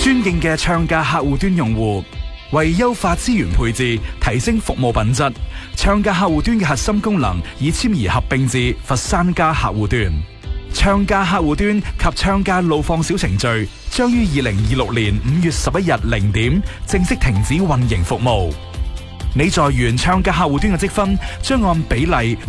尊敬嘅唱家客戶端用戶，為優化資源配置，提升服務品質，唱家客戶端嘅核心功能已遷移合併至佛山家客戶端。唱家客戶端及唱家路況小程序將於2026年5月11日0點正式停止運營服務。你在原唱家客戶端嘅積分將按比例